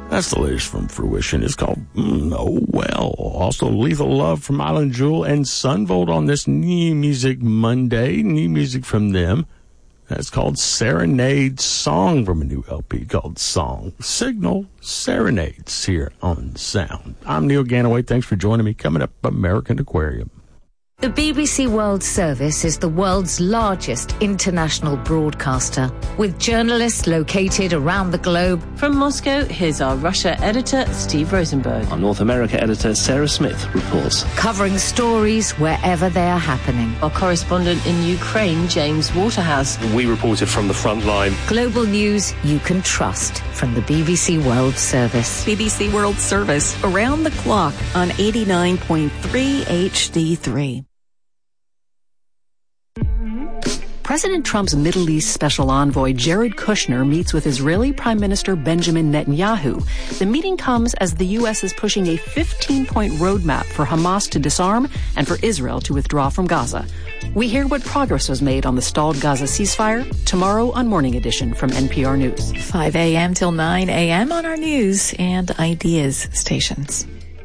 That's the latest from Fruition. It's called Oh Well. Also, Lethal Love from Island Jewel and Sunvolt on this New Music Monday. New music from them. That's called Serenade Song from a new LP called Song Signal Serenades here on Sound. I'm Neil Ganaway. Thanks for joining me. Coming up, American Aquarium. The BBC World Service is the world's largest international broadcaster, with journalists located around the globe. From Moscow, here's our Russia editor, Steve Rosenberg. Our North America editor, Sarah Smith, reports. Covering stories wherever they are happening. Our correspondent in Ukraine, James Waterhouse. We reported from the front line. Global news you can trust from the BBC World Service. BBC World Service, around the clock on 89.3 HD3. President Trump's Middle East Special Envoy Jared Kushner meets with Israeli Prime Minister Benjamin Netanyahu. The meeting comes as the U.S. is pushing a 15-point roadmap for Hamas to disarm and for Israel to withdraw from Gaza. We hear what progress was made on the stalled Gaza ceasefire tomorrow on Morning Edition from NPR News. 5 a.m. till 9 a.m. on our news and ideas stations.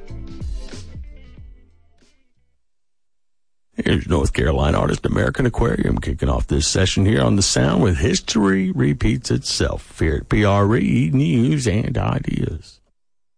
Here's North Carolina artist American Aquarium kicking off this session here on The Sound with History Repeats Itself here at PRE News and Ideas.